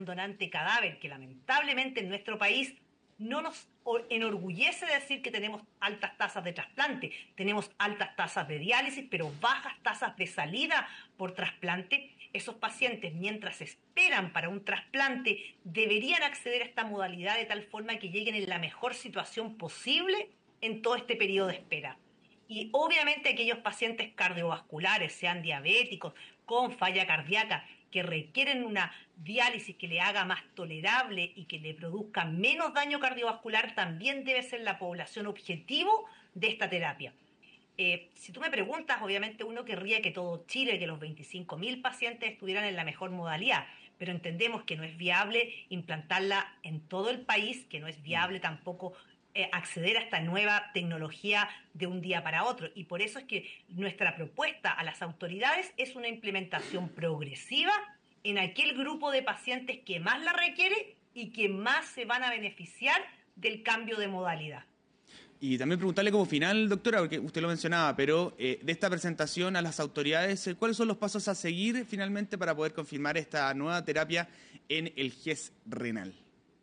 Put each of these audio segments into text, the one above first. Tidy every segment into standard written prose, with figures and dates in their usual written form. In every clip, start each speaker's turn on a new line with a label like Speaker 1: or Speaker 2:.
Speaker 1: donante cadáver, que lamentablemente en nuestro país no nos enorgullece decir que tenemos altas tasas de trasplante. Tenemos altas tasas de diálisis, pero bajas tasas de salida por trasplante. Esos pacientes, mientras esperan para un trasplante, deberían acceder a esta modalidad de tal forma que lleguen en la mejor situación posible en todo este periodo de espera. Y obviamente aquellos pacientes cardiovasculares, sean diabéticos, con falla cardíaca, que requieren una diálisis que le haga más tolerable y que le produzca menos daño cardiovascular, también debe ser la población objetivo de esta terapia. Si tú me preguntas, obviamente uno querría que todo Chile, que los 25.000 pacientes estuvieran en la mejor modalidad, pero entendemos que no es viable implantarla en todo el país, que no es viable tampoco acceder a esta nueva tecnología de un día para otro. Y por eso es que nuestra propuesta a las autoridades es una implementación progresiva en aquel grupo de pacientes que más la requiere y que más se van a beneficiar del cambio de modalidad.
Speaker 2: Y también preguntarle como final, doctora, porque usted lo mencionaba, pero de esta presentación a las autoridades, ¿cuáles son los pasos a seguir finalmente para poder confirmar esta nueva terapia en el GES renal?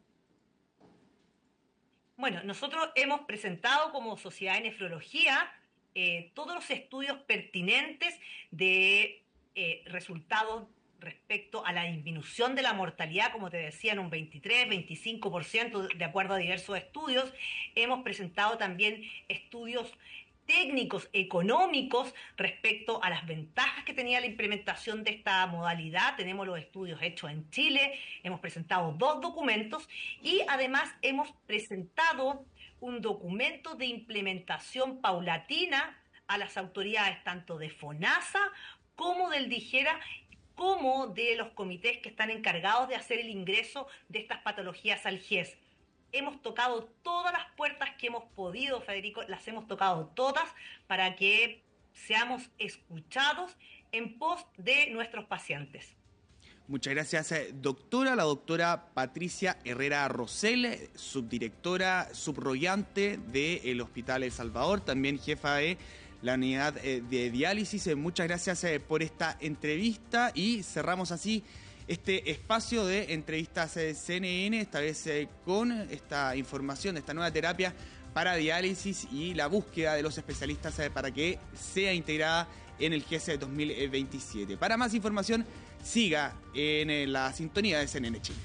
Speaker 1: Bueno, nosotros hemos presentado como Sociedad de Nefrología todos los estudios pertinentes de resultados respecto a la disminución de la mortalidad, como te decía, en un 23-25% de acuerdo a diversos estudios. Hemos presentado también estudios técnicos, económicos, respecto a las ventajas que tenía la implementación de esta modalidad. Tenemos los estudios hechos en Chile, hemos presentado 2 documentos y además hemos presentado un documento de implementación paulatina a las autoridades tanto de FONASA como del DIGERA, como de los comités que están encargados de hacer el ingreso de estas patologías al GES. Hemos tocado todas las puertas que hemos podido, Federico, las hemos tocado todas para que seamos escuchados en pos de nuestros pacientes.
Speaker 2: Muchas gracias, doctora. La doctora Patricia Herrera Rosell, subdirectora subrogante del Hospital El Salvador, también jefa de la unidad de diálisis. Muchas gracias por esta entrevista y cerramos así este espacio de entrevistas CNN, esta vez con esta información de esta nueva terapia para diálisis y la búsqueda de los especialistas para que sea integrada en el GES 2027. Para más información, siga en la sintonía de CNN Chile.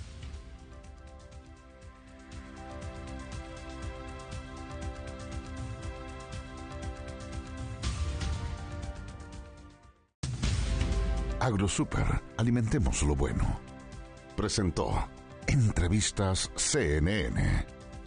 Speaker 3: AgroSuper, alimentemos lo bueno. Presentó Entrevistas CNN.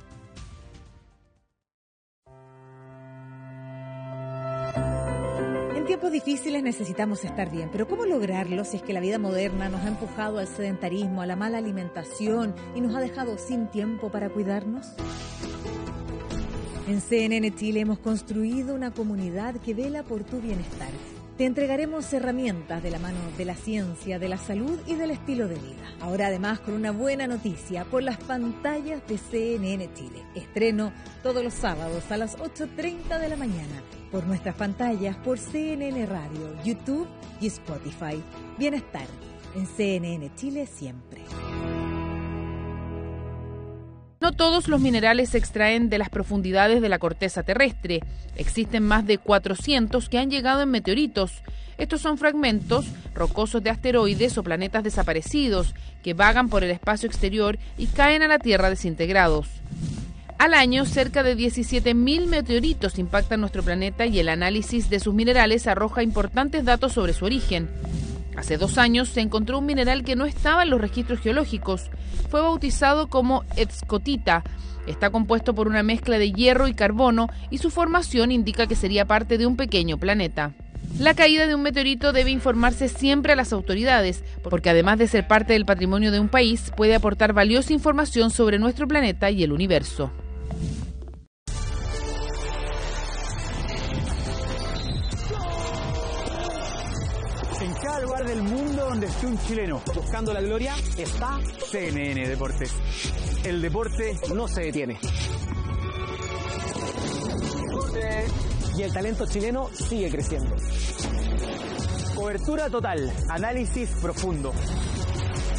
Speaker 4: En tiempos difíciles necesitamos estar bien, pero ¿cómo lograrlo si es que la vida moderna nos ha empujado al sedentarismo, a la mala alimentación y nos ha dejado sin tiempo para cuidarnos? En CNN Chile hemos construido una comunidad que vela por tu bienestar. Te entregaremos herramientas de la mano de la ciencia, de la salud y del estilo de vida. Ahora además con una buena noticia por las pantallas de CNN Chile. Estreno todos los sábados a las 8:30 de la mañana por nuestras pantallas, por CNN Radio, YouTube y Spotify. Bienestar en CNN Chile siempre.
Speaker 5: No todos los minerales se extraen de las profundidades de la corteza terrestre. Existen más de 400 que han llegado en meteoritos. Estos son fragmentos rocosos de asteroides o planetas desaparecidos que vagan por el espacio exterior y caen a la Tierra desintegrados. Al año, cerca de 17.000 meteoritos impactan nuestro planeta y el análisis de sus minerales arroja importantes datos sobre su origen. Hace 2 años se encontró un mineral que no estaba en los registros geológicos. Fue bautizado como escotita. Está compuesto por una mezcla de hierro y carbono y su formación indica que sería parte de un pequeño planeta. La caída de un meteorito debe informarse siempre a las autoridades, porque además de ser parte del patrimonio de un país, puede aportar valiosa información sobre nuestro planeta y el universo.
Speaker 6: En cada lugar del mundo donde esté un chileno buscando la gloria, está CNN Deportes. El deporte no se detiene. Y el talento chileno sigue creciendo. Cobertura total, análisis profundo,